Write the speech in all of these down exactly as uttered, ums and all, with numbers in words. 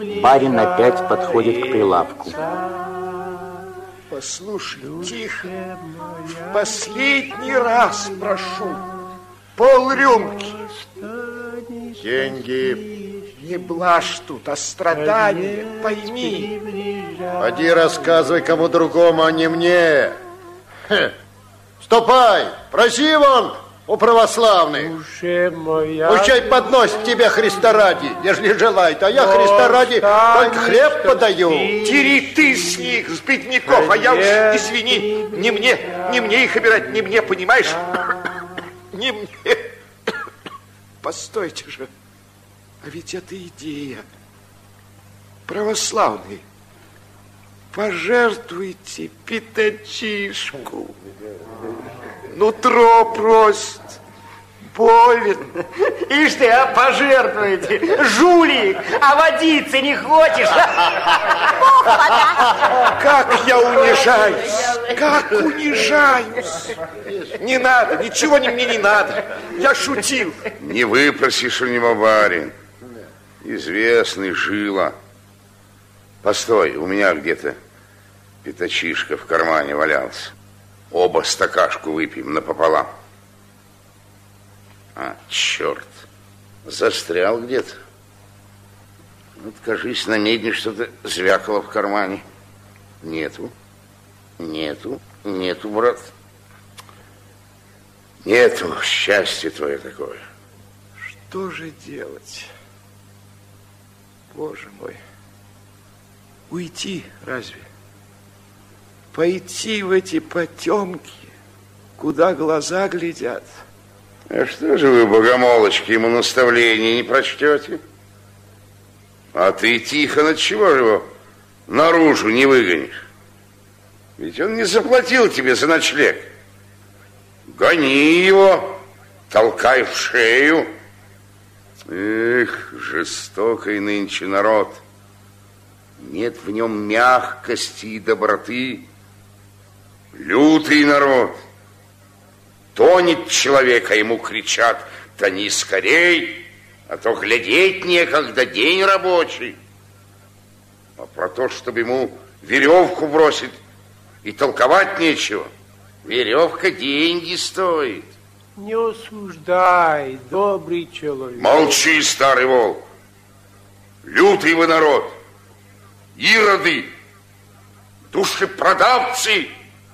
Барин опять подходит к прилавку. Послушай, тихо. В последний раз прошу. Пол-рюмки. Деньги. Не блажь тут, а страдания, пойми. Поди рассказывай кому другому, а не мне. Хе. Ступай, проси вон у православных. Пущай подносит тебе Христа ради, ежели желает. А я Христа ради только хлеб подаю. Тери ты с них, с бедняков, а я уж, извини, не мне, не мне их обирать, не мне, понимаешь? Не мне. Постойте же, а ведь это идея. Православные, пожертвуйте пятачишку. Нутро просит, болен. Ишь ты, а пожертвуете, жулик, а водиться не хочешь? Как я унижаюсь, как унижаюсь. Не надо, ничего не, мне не надо. Я шутил. Не выпросишь у него, барин. Известный жила. Постой, у меня где-то пятачишка в кармане валялся. Оба стакашку выпьем напополам. А, черт, застрял где-то. Вот, кажись, на медне что-то звякало в кармане. Нету, нету, нету, брат. Нету, счастье твое такое. Что же делать? Боже мой. Уйти разве? Пойти в эти потемки, куда глаза глядят. А что же вы, богомолочки, ему наставления не прочтете? А ты, Тихон, отчего же его наружу не выгонишь? Ведь он не заплатил тебе за ночлег. Гони его, толкай в шею. Эх, жестокий нынче народ. Нет в нем мягкости и доброты. Лютый народ. Тонет человека, ему кричат: тони скорей, а то глядеть некогда, день рабочий. А про то, чтобы ему веревку бросить и толковать нечего. Веревка деньги стоит. Не осуждай, добрый человек. Молчи, старый волк. Лютый вы народ. Ироды, душепродавцы.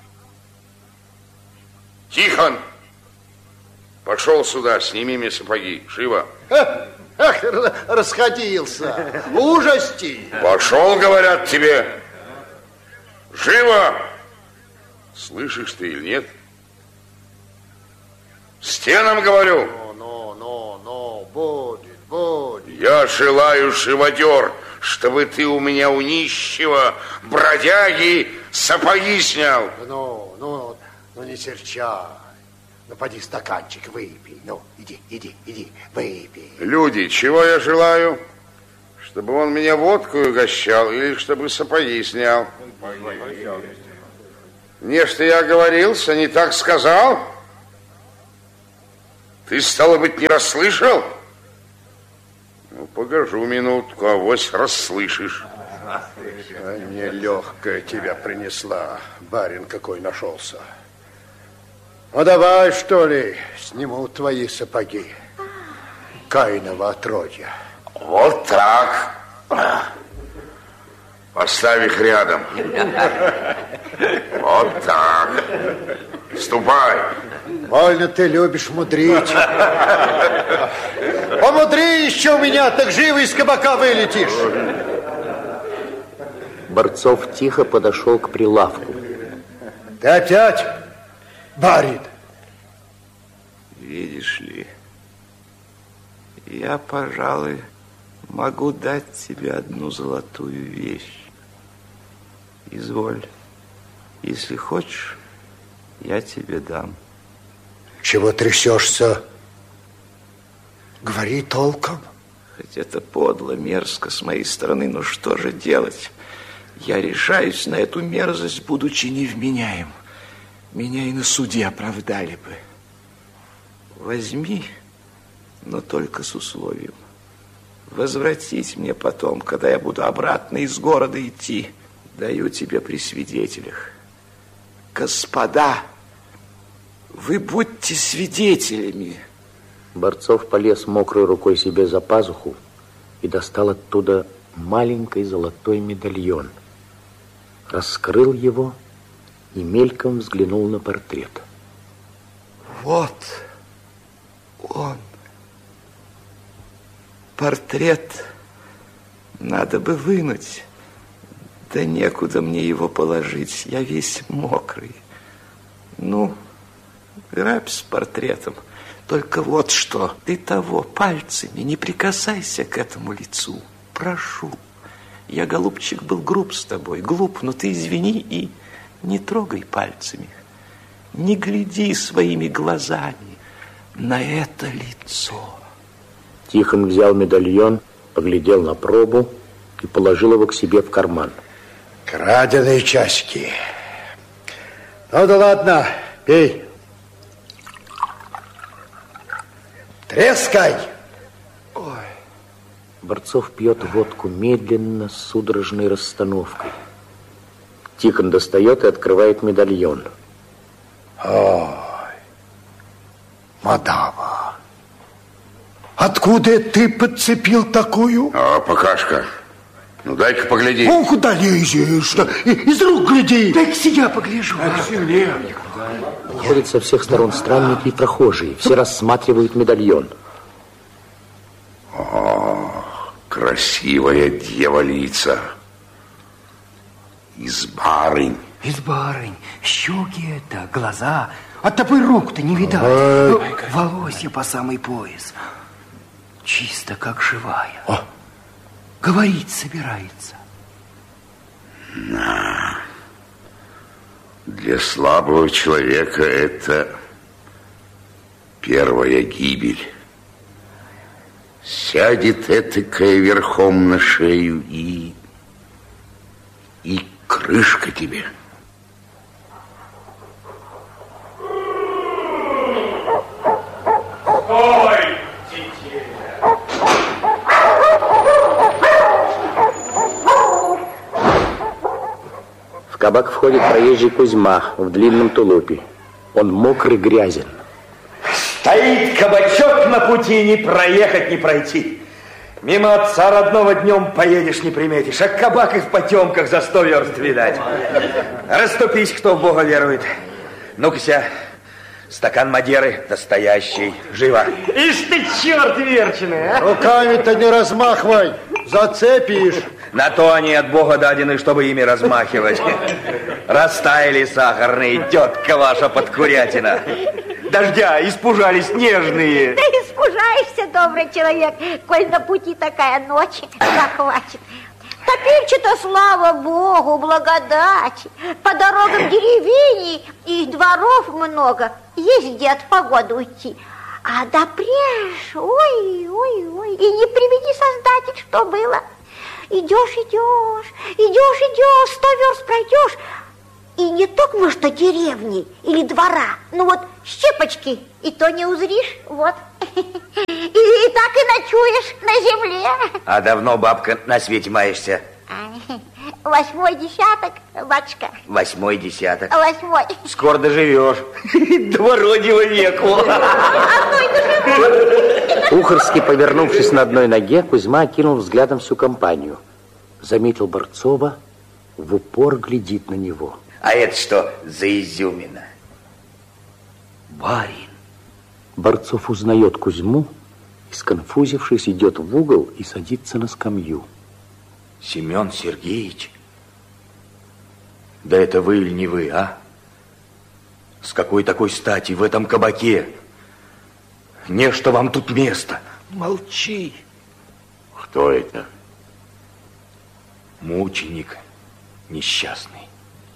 Тихон, пошел сюда, сними мне сапоги, живо. Ах, ах, расходился, ужасти. Пошел, говорят тебе, живо. Слышишь ты или нет? Стенам говорю. Ну, ну, ну, ну, будет, будет. Я желаю, живодер, чтобы ты у меня у нищего бродяги сапоги снял. Ну, ну, ну не серчай. Ну, поди стаканчик выпей. Ну, иди, иди, иди, выпей. Люди, чего я желаю? Чтобы он меня водкой угощал или чтобы сапоги снял. Не, что я оговорился, не так сказал? Ты, стало быть, не расслышал? Ну, погожу минутку, авось расслышишь. А не легкая тебя принесла, барин какой нашелся. Ну, давай, что ли, сниму твои сапоги. Каинова отродья. Вот так. Поставь их рядом. Вот так. Ступай. Больно ты любишь мудрить. Помудри еще у меня, так живо из кабака вылетишь. Борцов тихо подошел к прилавку. Ты опять, барин? Видишь ли, я, пожалуй, могу дать тебе одну золотую вещь. Изволь, если хочешь, я тебе дам. Чего трясешься? Говори толком. Хоть это подло, мерзко с моей стороны, но что же делать? Я решаюсь на эту мерзость, будучи невменяем. Меня и на суде оправдали бы. Возьми, но только с условием. возвратить мне потом, когда я буду обратно из города идти. Даю тебе при свидетелях. Господа, вы будьте свидетелями. Борцов полез мокрой рукой себе за пазуху и достал оттуда маленький золотой медальон. Раскрыл его и мельком взглянул на портрет. Вот он. Портрет надо бы вынуть. Да некуда мне его положить. Я весь мокрый. Ну, грабь с портретом. Только вот что, ты того пальцами не прикасайся к этому лицу. Прошу. Я, голубчик, был груб с тобой. Глуп, но ты извини и не трогай пальцами. Не гляди своими глазами на это лицо. Тихон взял медальон, поглядел на пробу и положил его к себе в карман. Краденые часики. Ну да ладно, пей. Трескай. Ой. Борцов пьет водку медленно, с судорожной расстановкой. Тихон достает и открывает медальон. Ой, мадама, откуда ты подцепил такую? А, покашка. Ну, дай-ка погляди. Ну, куда лезешь? Из рук гляди. Дай-ка я погляжу. Ходят со всех сторон странники и прохожие. Все рассматривают медальон. О, красивая дьяволица. Из барынь. Из барынь. Щеки это, глаза. А тобой рук-то не видать. Ну, волосья по самый пояс. Чисто как живая. О. Говорить собирается. На. Для слабого человека это первая гибель. Сядет этакая верхом на шею и... и крышка тебе. Ой! В кабак входит проезжий Кузьма в длинном тулупе. Он мокрый, грязен. Стоит кабачок на пути, не проехать, не пройти. Мимо отца родного днем поедешь, не приметишь, а кабак и в потемках за сто верст видать. Расступись, кто в Бога верует. Ну-ка, стакан Мадеры настоящий, живо. Ишь ты, черт верченый, а! Руками-то не размахивай, зацепишь. На то они от Бога дадены, чтобы ими размахивать. Растаяли сахарные, тетка ваша подкурятина. Дождя испужались нежные. Да испужаешься, добрый человек, коль на пути такая ночь захватит. Теперь-то, слава Богу, благодать. По дорогам деревень и дворов много. Есть где от погоды уйти. А допреж, ой, ой, ой, и не приведи Создатель, что было. Идешь, идешь, идешь, идешь, сто верст пройдешь, и не только что деревни или двора, ну вот щепочки, и то не узришь, вот. И, и так и ночуешь на земле. А давно, бабка, на свете маешься? Восьмой десяток, батюшка. Восьмой десяток. Восьмой. Скоро доживешь. До воротнего веку. Одной доживу. Ухарский, повернувшись на одной ноге, Кузьма окинул взглядом всю компанию. Заметил Борцова, в упор глядит на него. А это что за изюмина? Барин. Борцов узнает Кузьму и, сконфузившись, идет в угол и садится на скамью. Семен Сергеевич? Да это вы или не вы, а? С какой такой стати в этом кабаке? Не что вам тут место. Молчи. Кто это? Мученик несчастный.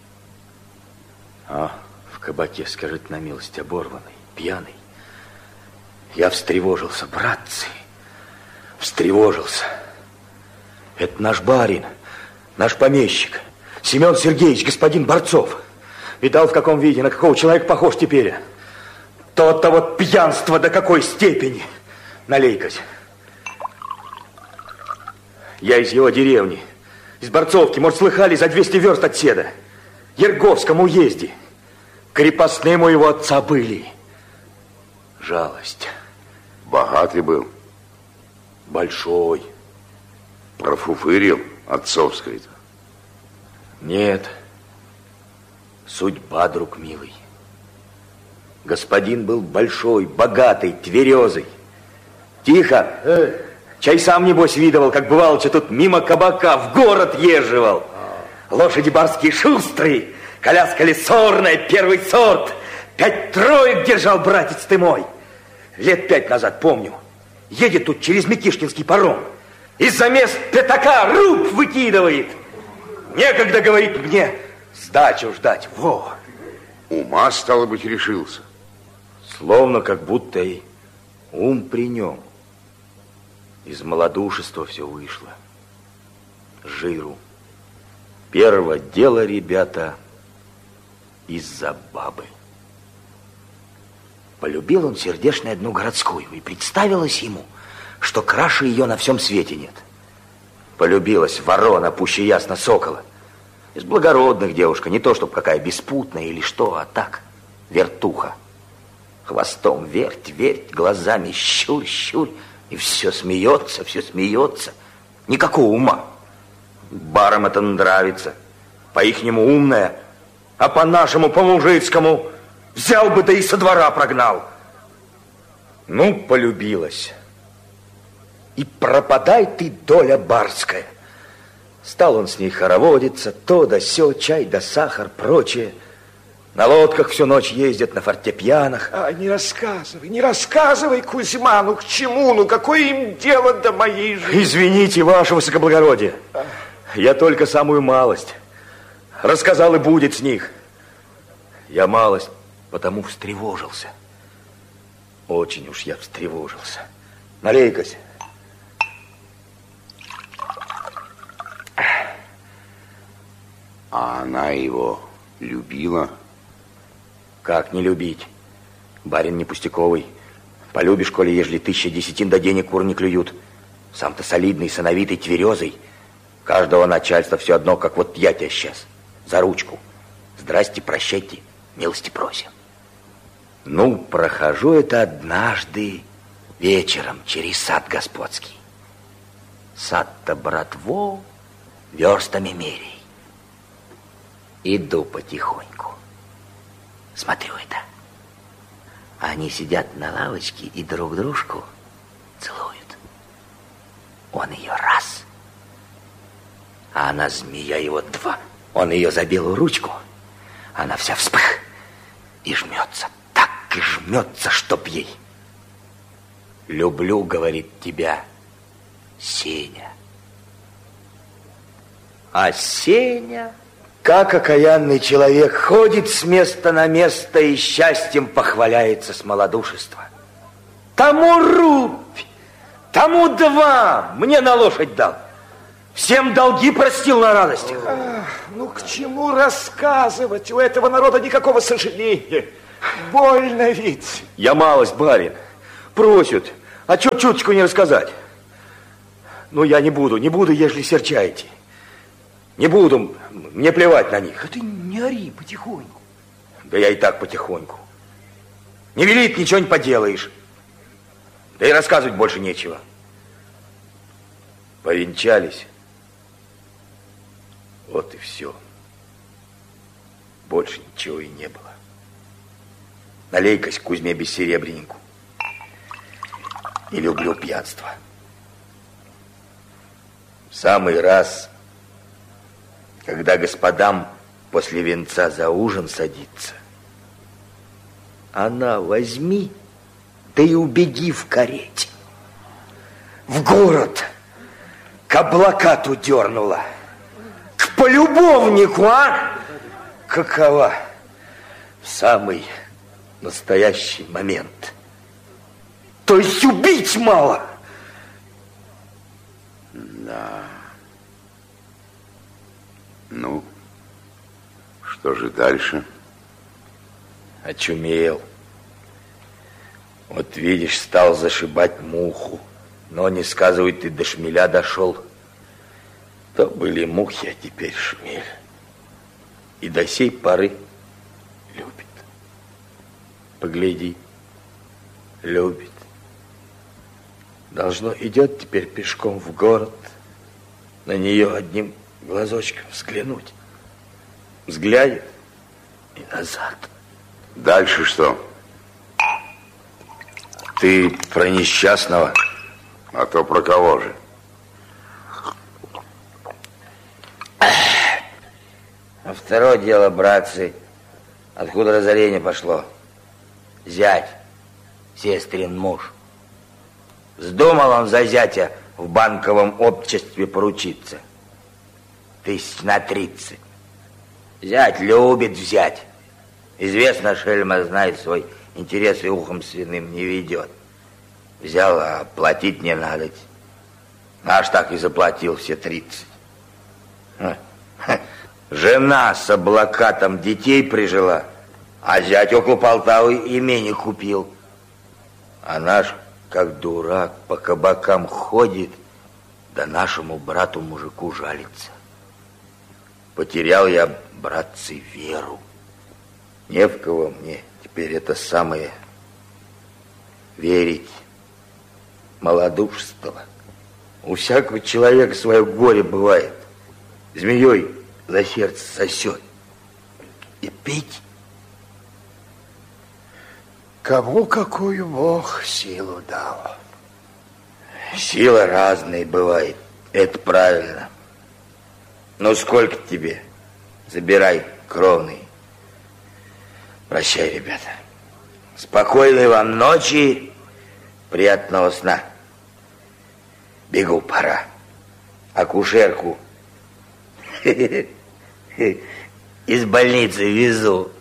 А в кабаке, скажите на милость, оборванный, пьяный. Я встревожился, братцы, встревожился. Это наш барин, наш помещик, Семен Сергеевич, господин Борцов. Видал, в каком виде, на какого человека похож теперь? То-то вот пьянство до какой степени. Налей-ка. Я из его деревни, из Борцовки, может, слыхали, за двести верст от седа. В Ерговском уезде. Крепостные моего отца были. Жалость. Богатый был? Большой. Профуфырил отцовской-то? Нет. Судьба, друг милый. Господин был большой, богатый, тверезый. Тихо. Э. Чай сам, небось, видывал, как бывало, что тут мимо кабака в город езживал. Лошади барские шустрые, коляска лесорная, первый сорт. Пять троек держал, братец ты мой. Лет пять назад, помню, едет тут через Микишкинский паром. Из-за мест пятака руб выкидывает. Некогда, говорит мне, сдачу ждать. Во. Ума, стало быть, решился. Словно как будто и ум при нем. Из малодушества все вышло. Жиру. Первое дело, ребята, из-за бабы. Полюбил он сердечно одну городскую, и представилось ему, что краше ее на всем свете нет. Полюбилась ворона, пуще ясно сокола. Из благородных девушка, не то, чтоб какая беспутная или что, а так, вертуха. Хвостом верть, верть, глазами щурь, щурь, и все смеется, все смеется. Никакого ума. Барам это нравится. По-ихнему умная, а по-нашему, по-мужицкому взял бы, да и со двора прогнал. Ну, полюбилась. И пропадай ты, доля барская. Стал он с ней хороводиться, то да сё, чай да сахар, прочее. На лодках всю ночь ездят, на фортепианах. А, не рассказывай, не рассказывай, Кузьма, ну к чему, ну какое им дело до моей жизни? Извините, ваше высокоблагородие, я только самую малость. Рассказал, и будет с них. Я малость, потому встревожился. Очень уж я встревожился. Налей-кась. А она его любила? Как не любить? Барин не пустяковый. Полюбишь, коли ежели тысяча десятин до денег кур не клюют. Сам-то солидный, сановитый, тверезый. Каждого начальства все одно, как вот я тебя сейчас. За ручку. Здрасте, прощайте, милости просим. Ну, прохожу это однажды вечером через сад господский. Сад-то, братво, верстами мерей. Иду потихоньку. Смотрю это. Они сидят на лавочке и друг дружку целуют. Он ее раз, а она, змея, его два. Он ее за белую ручку, она вся вспых и жмется. Так и жмется, чтоб ей. Люблю, говорит, тебя, Сеня. А Сеня, как окаянный человек, ходит с места на место и счастьем похваляется с малодушества. Тому рубь, тому два, мне на лошадь дал. Всем долги простил на радостях. Ах, ну к чему рассказывать? У этого народа никакого сожаления. Больно ведь. Я малость, барин. Просят, а чё чуточку не рассказать? Ну, я не буду, не буду, ежели серчаете. Не буду, мне плевать на них. Да ты не ори, потихоньку. Да я и так потихоньку. Не велит, ничего не поделаешь. Да и рассказывать больше нечего. Повенчались. Вот и все. Больше ничего и не было. Налей-кась Кузьме бессеребреннику. Не люблю пьянство. В самый раз, когда господам после венца за ужин садится, она возьми, да и убеги в карете. В город к облакату дернула. К полюбовнику, а? Какова? В самый настоящий момент. То есть убить мало. Да. Ну, что же дальше? Очумел. Вот видишь, стал зашибать муху. Но, не сказывай, ты до шмеля дошел. То были мухи, а теперь шмель. И до сей поры любит. Погляди, любит. Должно, идет теперь пешком в город, на нее одним глазочком взглянуть. Взглянет и назад. Дальше что? Ты про несчастного? А то про кого же? А второе дело, братцы, откуда разорение пошло. Зять, сестрин муж. Вздумал он за зятя в банковом обществе поручиться. Тысяч на тридцать. Зять любит взять. Известно, шельма знает свой интерес и ухом свиным не ведет. Взял, а платить не надо. Наш так и заплатил все тридцать. Жена с облакатом детей прижила, а зять около Полтавы имение купил. А наш, как дурак, по кабакам ходит, да нашему брату-мужику жалится. Потерял я, братцы, веру. Не в кого мне теперь это самое верить. Малодушество. У всякого человека свое горе бывает. Змеей за сердце сосет. И пить. Кому какую Бог силу дал? Сила разная бывает. Это правильно. Ну, сколько тебе? Забирай, кровный. Прощай, ребята. Спокойной вам ночи. Приятного сна. Бегу, пора. Акушерку из больницы везу.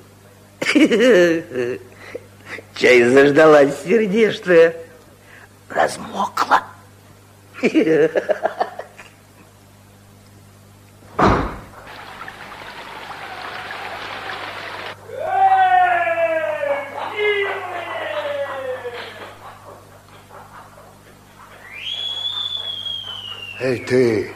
Чай заждалась сердечная. Размокла. Эй, ты,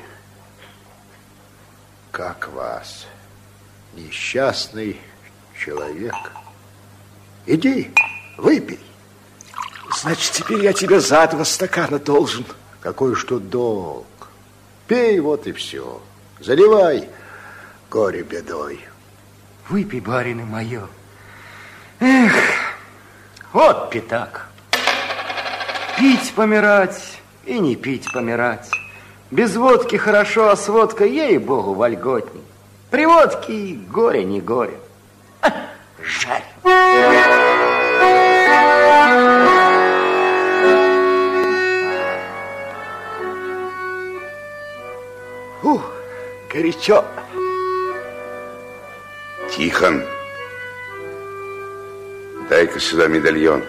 как вас, несчастный человек? Иди, выпей. Значит, теперь я тебе за два стакана должен. Какой ж тут долг? Пей, вот и все. Заливай горе бедой. Выпей, барины мое. Эх, вот пятак. Пить помирать и не пить помирать. Без водки хорошо, а с водкой, ей-богу, вольготней. При водке горе не горе. А, жаль. Ух, горячо. Тихон, дай-ка сюда медальон.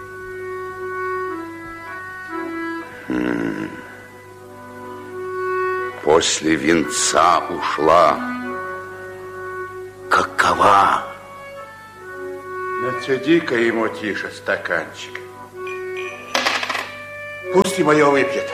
М-м. После венца ушла. Какова? Нацеди-ка ему тише стаканчик. Пусть и мое выпьет.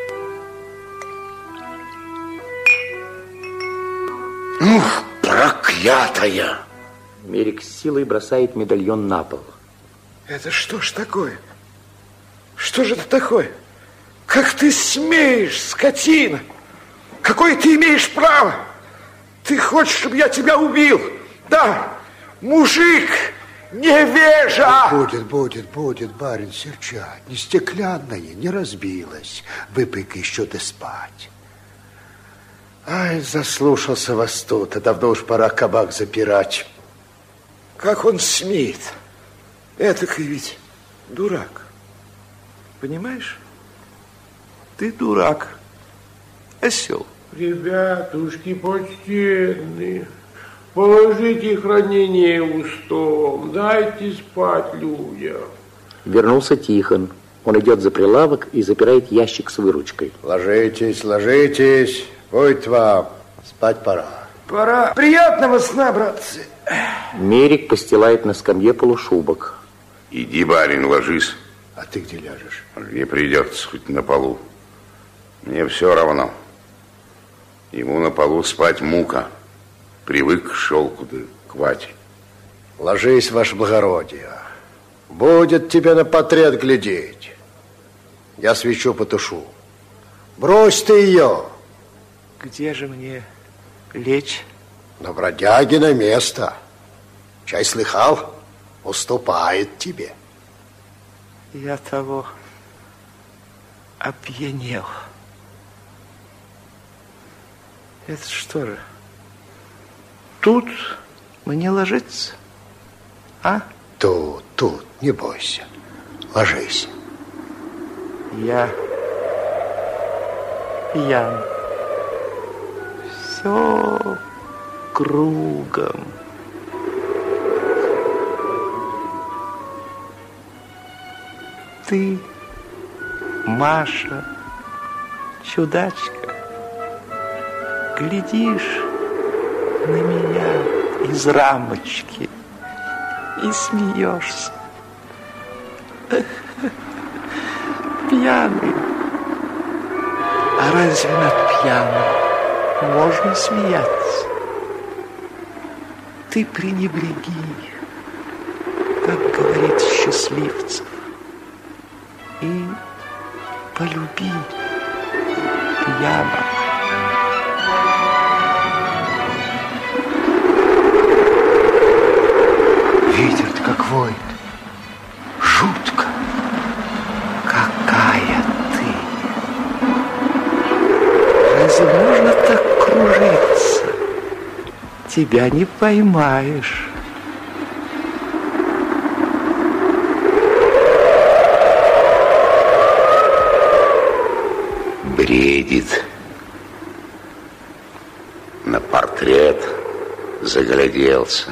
Ух, проклятая! Мерик с силой бросает медальон на пол. Это что ж такое? Что же это такое? Как ты смеешь, скотина? Какое ты имеешь право? Ты хочешь, чтобы я тебя убил? Да, мужик, невежа! Будет, будет, будет, барин, серчать. Не стеклянное, не разбилось. Выпей-ка еще ты спать. Ай, заслушался вас тут, а давно уж пора кабак запирать. Как он смеет? Этакой ведь дурак. Понимаешь? Ты дурак. Осел. Ребятушки почтенные, положите хранение устом, дайте спать людям. Вернулся Тихон. Он идет за прилавок и запирает ящик с выручкой. Ложитесь, ложитесь. Будет вам. Спать пора. Пора. Приятного сна, братцы. Мерик постилает на скамье полушубок. Иди, барин, ложись. А ты где ляжешь? Где придется, хоть на полу. Мне все равно. Ему на полу спать мука. Привык к шелку, да к вате. Ложись, ваше благородие. Будет тебе на портрет глядеть. Я свечу потушу. Брось ты ее. Где же мне лечь? На бродяге на место. Чай слыхал? Уступает тебе. Я того опьянел. Это что же? Тут мне ложиться? А? Тут, тут, не бойся. Ложись. Я пьян. Все кругом. Ты, Маша, чудачка, глядишь на меня из рамочки и смеешься. Пьяный. А разве над пьяным можно смеяться? Ты пренебреги, как говорит счастливцев, и полюби пьяно. Ветер-то как воет. Жутко. Какая ты! Разве можно так кружиться? Тебя не поймаешь. Бредит. На портрет загляделся.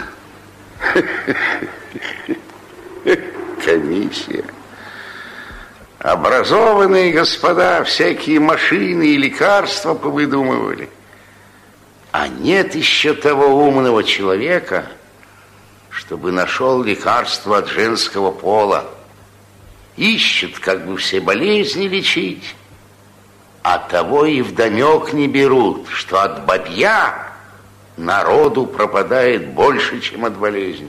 Комиссия. Образованные господа всякие машины и лекарства повыдумывали. А нет еще того умного человека, чтобы нашел лекарство от женского пола. Ищут, как бы все болезни лечить, а того и вдомек не берут, что от бабья народу пропадает больше, чем от болезни.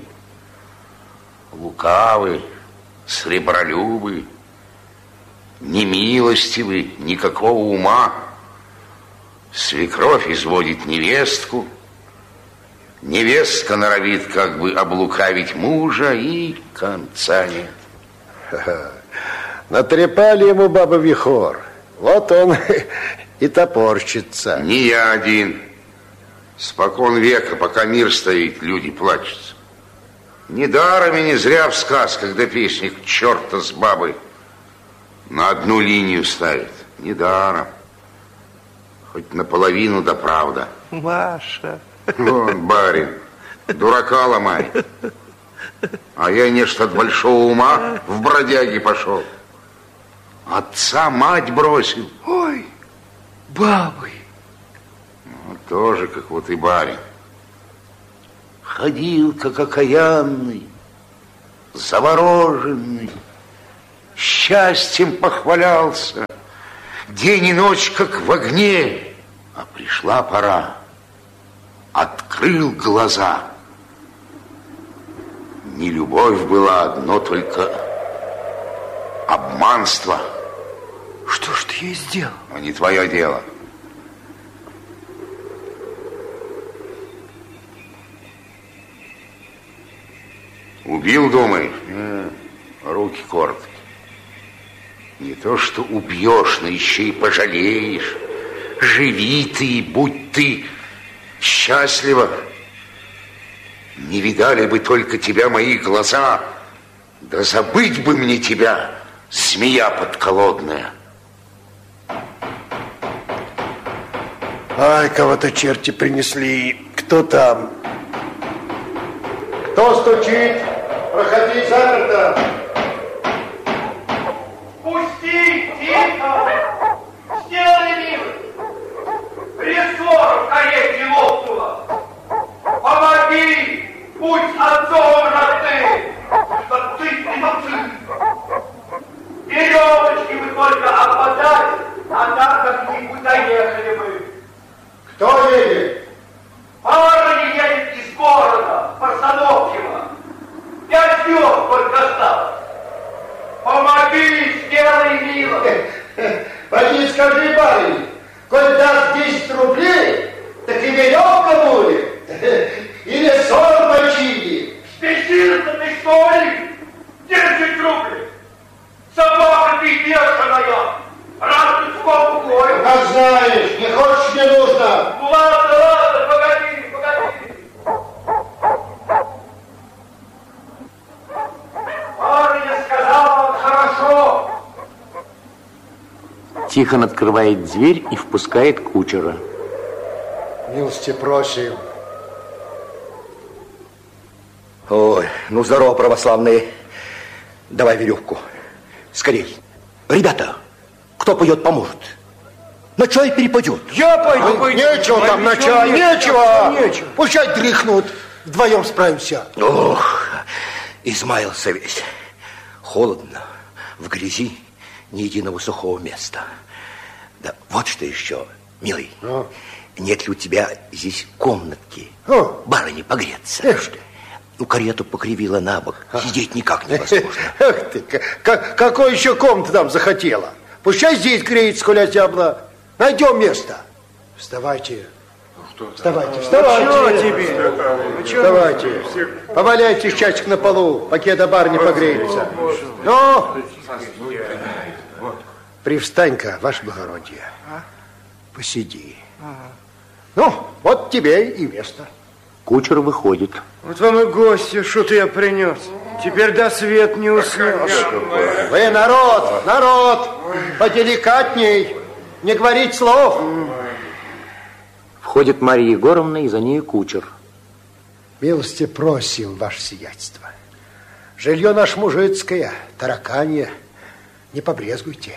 Лукавы, сребролюбы, немилостивы, никакого ума. Свекровь изводит невестку, невестка норовит как бы облукавить мужа, и конца нет. Натрепали ему баба вихор. Вот он и топорщится. Не я один. Спокон века, пока мир стоит, люди плачутся. Недаром и не зря в сказках да песнях черта с бабой на одну линию ставят. Недаром. Хоть наполовину да правда. Маша. Вон, барин, дурака ломай. А я нечто от большого ума в бродяги пошел. Отца мать бросил. Ой, бабы. Ну, тоже, как вот и барин. Ходил, как окаянный, завороженный, счастьем похвалялся, день и ночь, как в огне. А пришла пора, открыл глаза. Не любовь была, одно только обманство. Что ж ты ей сделал? Но не твое дело. Убил, думаешь? Э, руки короткие. Не то, что убьешь, но еще и пожалеешь. Живи ты, будь ты счастлива. Не видали бы только тебя мои глаза, да забыть бы мне тебя, змея подколодная. Ай, кого-то черти принесли. Кто там? Кто стучит? Проходи, заперто. Пусти, тихо! Сделай милость! Рессором карете лопнула! Помоги! Будь отцом родным! Что ты не сын! Веревочки вы только обмотали, а так как никуда ехали бы. Кто Тихон открывает дверь и впускает кучера. Милости просим. Ой, ну здорово, православные. Давай веревку. Скорей. Ребята, кто пойдет, поможет. На чай перепадет. Я пойду. Ой, нечего там на чай, нечего. нечего. Пущай дрыхнут. Вдвоем справимся. Ох, измаялся весь. Холодно, в грязи, ни единого сухого места. Да вот что еще, милый. А? Нет ли у тебя здесь комнатки? А? Барыне погреться? Эх ты. Ну, карету покривила на бок. Сидеть никак невозможно. Эх ты, как, какой еще комнаты там захотела? Пущай здесь греется, коли озябла. Найдем место. Вставайте. Вставайте, вставайте. Вставайте. Поваляйтесь часик на полу, пока до барни погреется. Ну, привстань-ка, ваше благородие. Посиди. Ну, вот тебе и место. Кучер выходит. Вот вам и гости, что-то я принес. Теперь до свет не уснешь. Вы народ, народ, поделикатней, не говорить слов. Входит Марья Егоровна, и за ней кучер. Милости просим, ваше сиятельство. Жилье наше мужицкое, тараканье. Не побрезгуйте.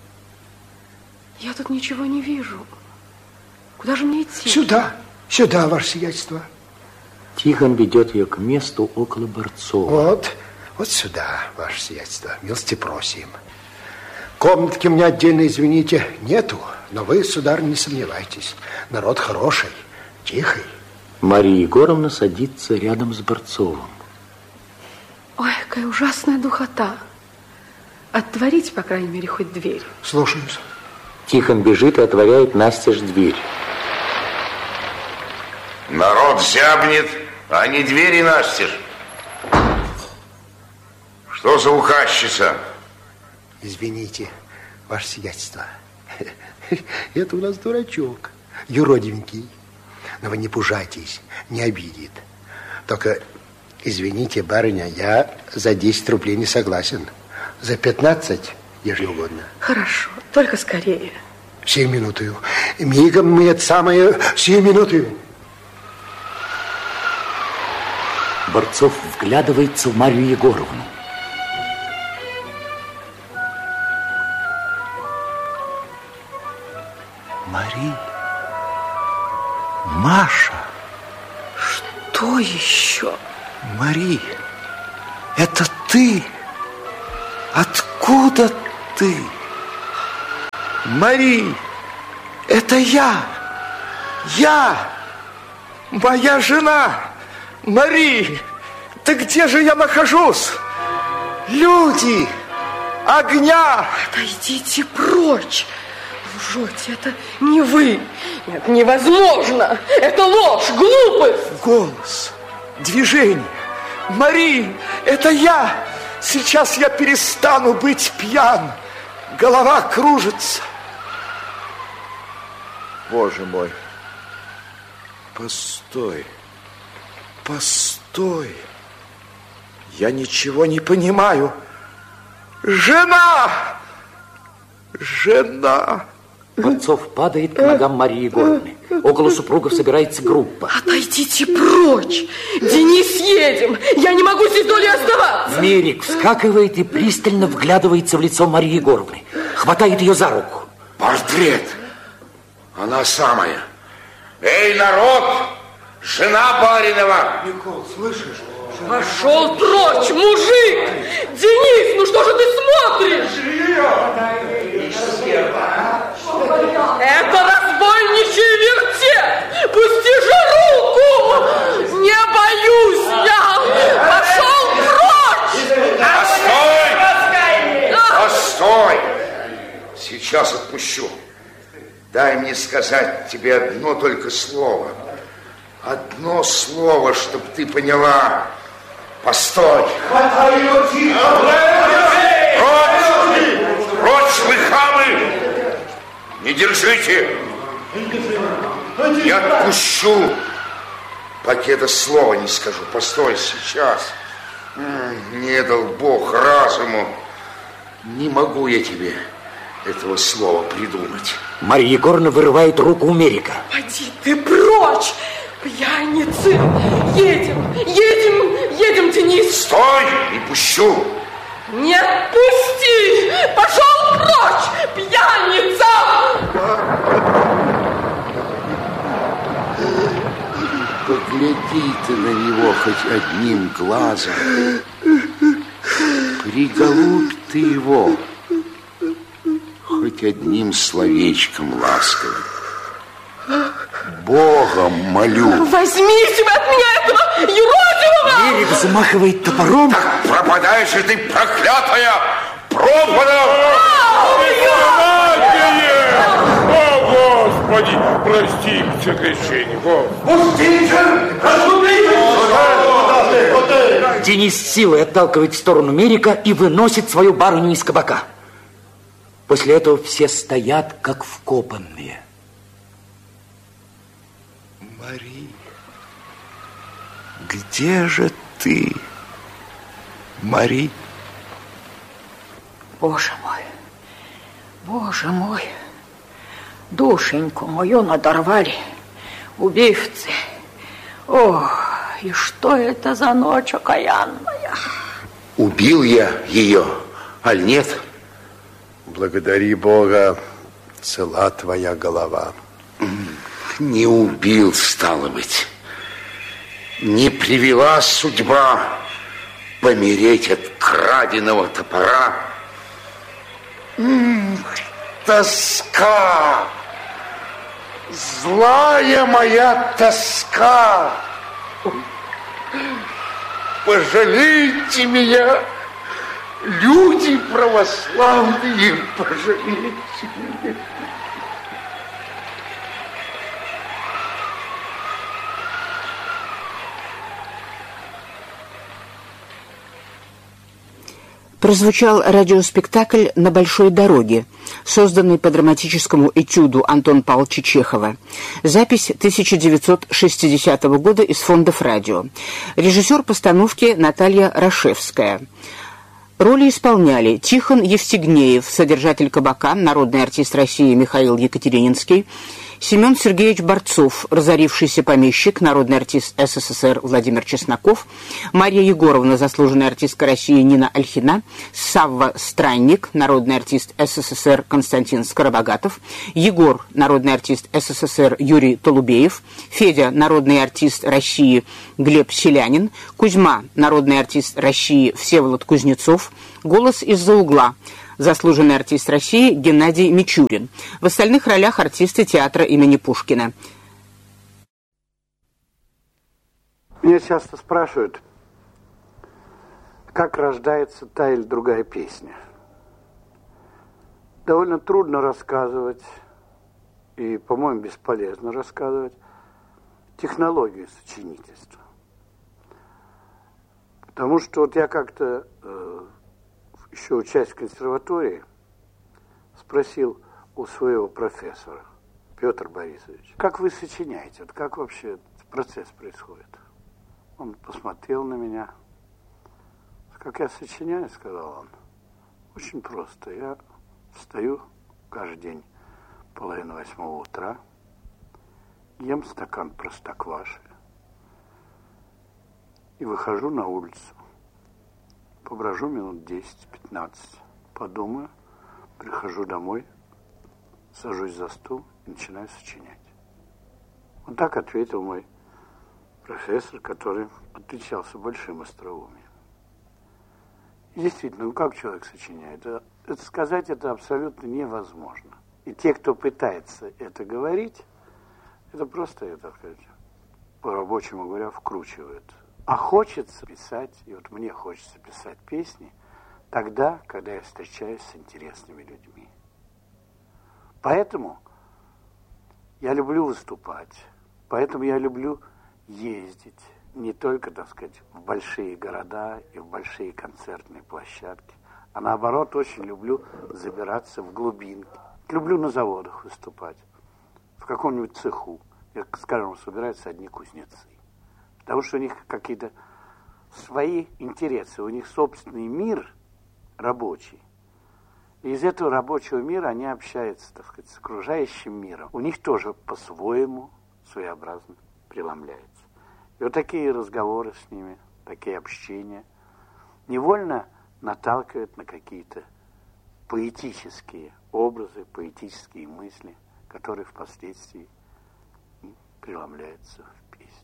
Я тут ничего не вижу. Куда же мне идти? Сюда, сюда, ваше сиятельство. Тихон ведет ее к месту около Борцова. Вот, вот сюда, ваше сиятельство. Милости просим. Комнатки у меня отдельно, извините, нету. Но вы, сударь, не сомневайтесь. Народ хороший, тихий. Марья Егоровна садится рядом с Борцовым. Ой, какая ужасная духота. Отворите, по крайней мере, хоть дверь. Слушаюсь. Тихон бежит и отворяет настежь дверь. Народ зябнет, а не двери настежь. Что за указчица? Извините, ваше сиятельство. Это у нас дурачок, юродивенький. Но вы не пужайтесь, не обидит. Только, извините, барыня, я за десять рублей не согласен. За пятнадцать, ежели угодно. Хорошо, только скорее. Сию минуту. Мигом мы это самое, сию минуту. Борцов вглядывается в Марью Егоровну. Мари, Маша. Что еще? Мари, это ты? Откуда ты? Мари, это я. Я, моя жена. Мари, да где же я нахожусь? Люди, огня. Отойдите прочь. Лжете, это не вы. Нет, невозможно. Это ложь, глупость. Голос, движение. Мари, это я. Сейчас я перестану быть пьян. Голова кружится. Боже мой. Постой. Постой. Я ничего не понимаю. Жена! Жена! Борцов падает к ногам Марьи Егоровны. Около супругов собирается группа. Отойдите прочь! Денис, едем! Я не могу здесь долей оставаться! Мерик вскакивает и пристально вглядывается в лицо Марьи Егоровны. Хватает ее за руку. Портрет! Она самая. Эй, народ! Жена баринова! Никол, слышишь? Пошел прочь, мужик! Денис, ну что же ты смотришь? Это разбойничий вертеп! Пусти же руку! Не боюсь я! Пошел прочь! Постой! Постой! Сейчас отпущу. Дай мне сказать тебе одно только слово. Одно слово, чтоб ты поняла. Постой! Хватай его, тихо! Прочь! Прочь, вы хамы! Не держите! Не отпущу, пока это слово не скажу. Постой, сейчас. Не дал Бог разуму. Не могу я тебе. этого слова придумать. Марья Егоровна вырывает руку у Мерика. Поди ты прочь, пьяницы! Едем, едем, едем, Денис! Стой, не пущу! Нет, пусти! Пошел прочь, пьяница! Погляди ты на него хоть одним глазом. Приголубь ты его хоть одним словечком ласковым. Богом молю. Возьмите вы от меня этого юродивого! Мерик замахивает топором. Так пропадаешь же ты, проклятая! Пропадал! О, Господи, прости все грешения. Пустите! Разумеете! Денис силой отталкивает в сторону Мерика и выносит свою барыню из кабака. После этого все стоят, как вкопанные. Мари, где же ты, Мари? Боже мой, Боже мой, душеньку мою надорвали убивцы. О, и что это за ночь окаянная? Убил я ее, аль нет? Благодари Бога, цела твоя голова. Не убил, стало быть. Не привела судьба помереть от краденого топора. М-м, тоска! Злая моя тоска! Пожалейте меня, люди православные, пожалейте меня. Прозвучал радиоспектакль «На большой дороге», созданный по драматическому этюду Антона Павловича Чехова. Запись тысяча девятьсот шестидесятого года из фондов радио. Режиссер постановки Наталья Рашевская. Роли исполняли Тихон Евстигнеев, содержатель кабака, народный артист России Михаил Екатерининский, Семен Сергеевич Борцов, разорившийся помещик, народный артист СССР Владимир Чесноков, Марья Егоровна, заслуженная артистка России Нина Ольхина, Савва Странник, народный артист СССР Константин Скоробогатов, Егор, народный артист СССР Юрий Толубеев, Федя, народный артист России Глеб Селянин, Кузьма, народный артист России Всеволод Кузнецов, голос из-за угла, заслуженный артист России Геннадий Мичурин. В остальных ролях артисты театра имени Пушкина. Меня часто спрашивают, как рождается та или другая песня. Довольно трудно рассказывать, и, по-моему, бесполезно рассказывать технологию сочинительства. Потому что вот я как-то... Э, еще учась в консерватории, спросил у своего профессора, Петр Борисович, как вы сочиняете, вот как вообще этот процесс происходит? Он посмотрел на меня. Как я сочиняю, сказал он, очень просто. Я встаю каждый день половину восьмого утра, ем стакан простокваши и выхожу на улицу. Поброжу минут десять-пятнадцать, подумаю, прихожу домой, сажусь за стул и начинаю сочинять. Вот так ответил мой профессор, который отличался большим остроумием. И действительно, ну как человек сочиняет? Это, это сказать это абсолютно невозможно. И те, кто пытается это говорить, это просто, это, так сказать, по-рабочему говоря, вкручивают. А хочется писать, и вот мне хочется писать песни тогда, когда я встречаюсь с интересными людьми. Поэтому я люблю выступать, поэтому я люблю ездить не только, так сказать, в большие города и в большие концертные площадки, а наоборот очень люблю забираться в глубинки. Люблю на заводах выступать, в каком-нибудь цеху, где, скажем, собираются одни кузнецы. Потому что у них какие-то свои интересы, у них собственный мир рабочий. Из этого рабочего мира они общаются, так сказать, с окружающим миром. У них тоже по-своему своеобразно преломляется. И вот такие разговоры с ними, такие общения невольно наталкивают на какие-то поэтические образы, поэтические мысли, которые впоследствии преломляются в песню.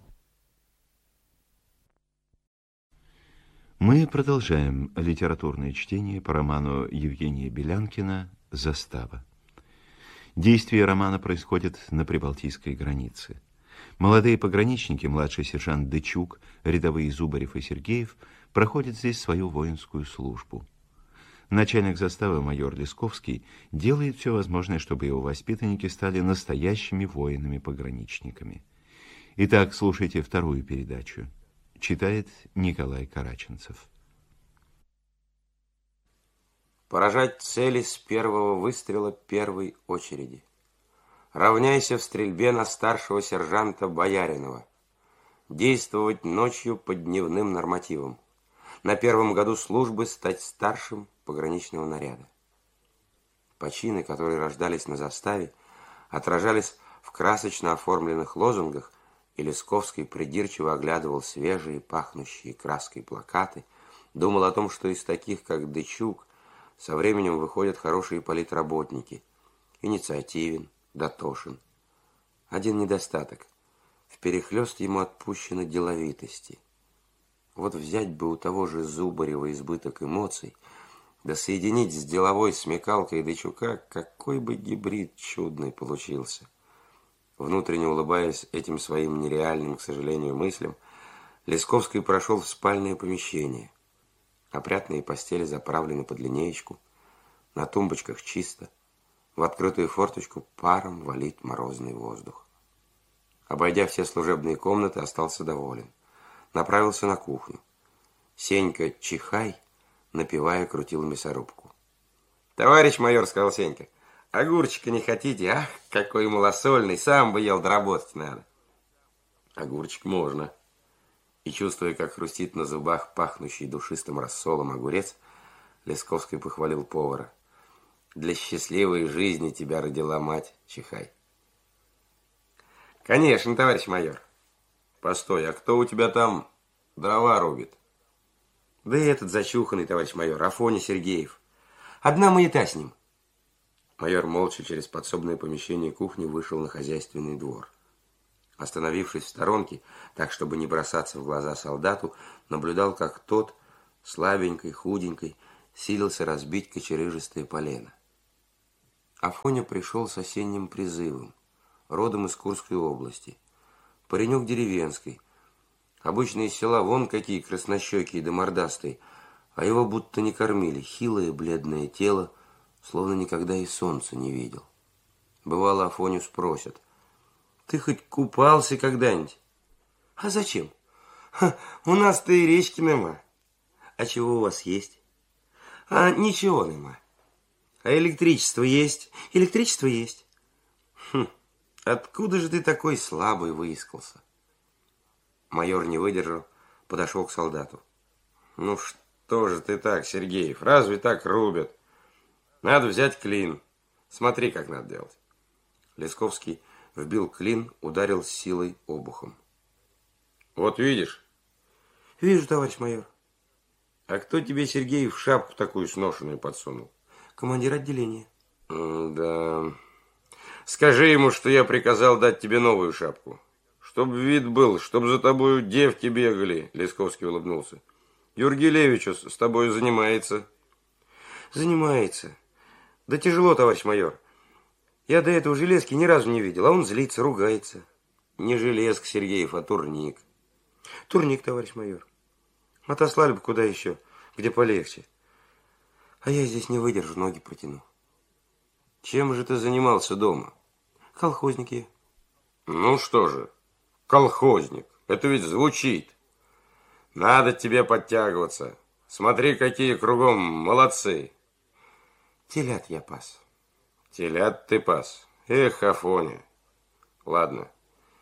Мы продолжаем литературное чтение по роману Евгения Белянкина «Застава». Действие романа происходит на прибалтийской границе. Молодые пограничники, младший сержант Дычук, рядовые Зубарев и Сергеев, проходят здесь свою воинскую службу. Начальник заставы майор Лесковский делает все возможное, чтобы его воспитанники стали настоящими воинами-пограничниками. Итак, слушайте вторую передачу. Читает Николай Караченцев. Поражать цели с первого выстрела первой очереди. Равняйся в стрельбе на старшего сержанта Бояринова. Действовать ночью по дневным нормативам. На первом году службы стать старшим пограничного наряда. Почины, которые рождались на заставе, отражались в красочно оформленных лозунгах, и Лесковский придирчиво оглядывал свежие, пахнущие краской плакаты, думал о том, что из таких, как Дычук, со временем выходят хорошие политработники. Инициативен, дотошен. Один недостаток. Вперехлёст ему отпущено деловитости. Вот взять бы у того же Зубарева избыток эмоций, да соединить с деловой смекалкой Дычука, какой бы гибрид чудный получился. Внутренне улыбаясь этим своим нереальным, к сожалению, мыслям, Лесковский прошел в спальное помещение. Опрятные постели заправлены под линеечку, на тумбочках чисто, в открытую форточку паром валит морозный воздух. Обойдя все служебные комнаты, остался доволен. Направился на кухню. Сенька Чихай, напевая, крутил мясорубку. «Товарищ майор», — сказал Сенька, — «огурчика не хотите? Ах, какой малосольный, сам бы ел, доработать надо». «Огурчик можно». И, чувствуя, как хрустит на зубах пахнущий душистым рассолом огурец, Лесковский похвалил повара. «Для счастливой жизни тебя родила мать, Чихай». «Конечно, товарищ майор». «Постой, а кто у тебя там дрова рубит?» «Да и этот зачуханный, товарищ майор, Афоня Сергеев. Одна маята с ним». Майор молча через подсобное помещение кухни вышел на хозяйственный двор. Остановившись в сторонке, так, чтобы не бросаться в глаза солдату, наблюдал, как тот, слабенький, худенький, силился разбить кочерыжистое полено. Афоня пришел с осенним призывом, родом из Курской области. Паренек деревенский. Обычно из села вон какие краснощекие да мордастые, а его будто не кормили. Хилое бледное тело, словно никогда и солнца не видел. Бывало, Афоню спросят: «Ты хоть купался когда-нибудь?» «А зачем? Ха, у нас-то и речки нема». «А чего у вас есть?» «А ничего нема». «А электричество есть?» «Электричество есть». «Хм, откуда же ты такой слабый выискался?» Майор не выдержал, подошел к солдату. «Ну что же ты так, Сергеев, разве так рубят? Надо взять клин. Смотри, как надо делать». Лесковский вбил клин, ударил с силой обухом. «Вот видишь?» «Вижу, товарищ майор». «А кто тебе, Сергеев, шапку такую сношенную подсунул?» «Командир отделения». «Да. Скажи ему, что я приказал дать тебе новую шапку. Чтоб вид был, чтоб за тобою девки бегали», — Лесковский улыбнулся. «Юргелевич с тобою занимается». «Занимается. Да тяжело, товарищ майор. Я до этого железки ни разу не видел, а он злится, ругается». «Не железка, Сергеев, а турник». «Турник, товарищ майор. Отослали бы куда еще, где полегче. А я здесь не выдержу, ноги протяну». «Чем же ты занимался дома?» «Колхозники». «Ну что же, колхозник, это ведь звучит. Надо тебе подтягиваться. Смотри, какие кругом молодцы». «Телят я пас». «Телят ты пас? Эх, Афоня. Ладно,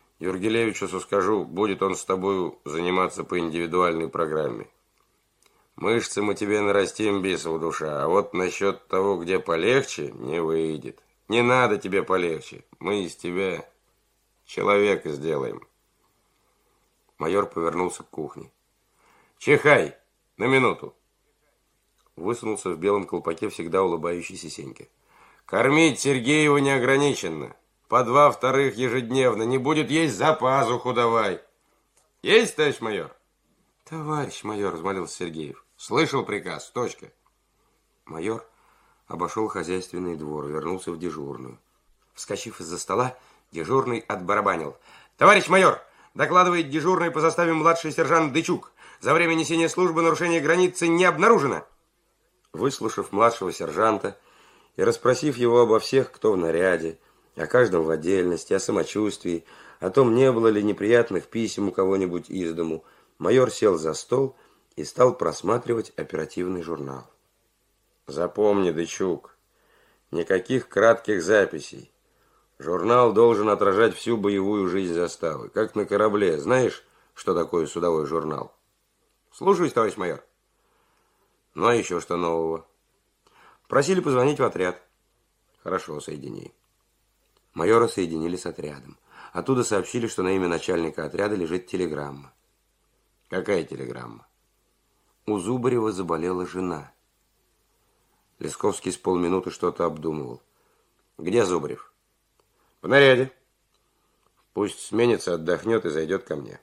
Юргелевичу скажу, будет он с тобою заниматься по индивидуальной программе. Мышцы мы тебе нарастим, бисова душа, а вот насчет того, где полегче, не выйдет. Не надо тебе полегче, мы из тебя человека сделаем. Майор повернулся к кухне. Чихай, на минуту. Высунулся в белом колпаке всегда улыбающийся Сенька. Кормить Сергеева неограниченно. По два вторых ежедневно. Не будет есть, за пазуху давай. Есть, товарищ майор? Товарищ майор, взмолился Сергеев. Слышал приказ, точка. Майор обошел хозяйственный двор, вернулся в дежурную. Вскочив из-за стола, дежурный отбарабанил. Товарищ майор, докладывает дежурный по заставе младший сержант Дычук. За время несения службы нарушение границы не обнаружено. Выслушав младшего сержанта и расспросив его обо всех, кто в наряде, о каждом в отдельности, о самочувствии, о том, не было ли неприятных писем у кого-нибудь из дому, майор сел за стол и стал просматривать оперативный журнал. Запомни, Дычук, никаких кратких записей. Журнал должен отражать всю боевую жизнь заставы, как на корабле. Знаешь, что такое судовой журнал? Слушаюсь, товарищ майор. Ну, а еще что нового? Просили позвонить в отряд. Хорошо, соедини. Майора соединили с отрядом. Оттуда сообщили, что на имя начальника отряда лежит телеграмма. Какая телеграмма? У Зубарева заболела жена. Лесковский с полминуты что-то обдумывал. Где Зубарев? В наряде. Пусть сменится, отдохнет и зайдет ко мне.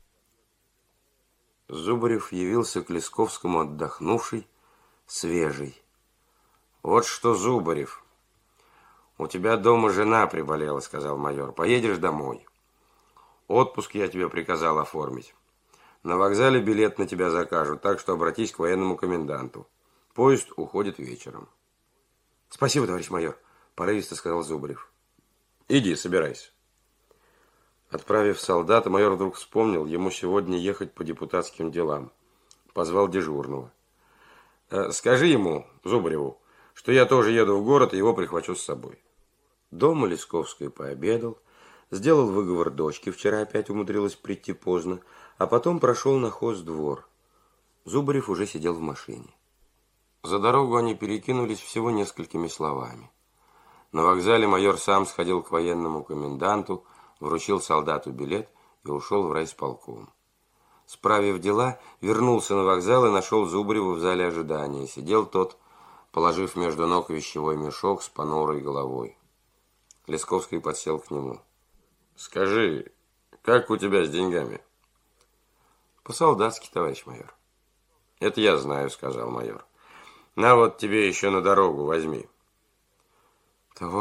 Зубарев явился к Лесковскому отдохнувший, свежий. Вот что, Зубарев, у тебя дома жена приболела, сказал майор. Поедешь домой. Отпуск я тебе приказал оформить. На вокзале билет на тебя закажут, так что обратись к военному коменданту. Поезд уходит вечером. Спасибо, товарищ майор, порывисто сказал Зубарев. Иди, собирайся. Отправив солдата, майор вдруг вспомнил, ему сегодня ехать по депутатским делам. Позвал дежурного. Скажи ему, Зубареву, что я тоже еду в город и его прихвачу с собой. Дома Лесковский пообедал, сделал выговор дочке, вчера опять умудрилась прийти поздно, а потом прошел на хоздвор. Зубарев уже сидел в машине. За дорогу они перекинулись всего несколькими словами. На вокзале майор сам сходил к военному коменданту, вручил солдату билет и ушел в райисполком. Справив дела, вернулся на вокзал и нашел Зубарева в зале ожидания. Сидел тот, положив между ног вещевой мешок с понурой головой. Лесковский подсел к нему. Скажи, как у тебя с деньгами? По-солдатски, товарищ майор. Это я знаю, сказал майор. На вот тебе еще на дорогу возьми.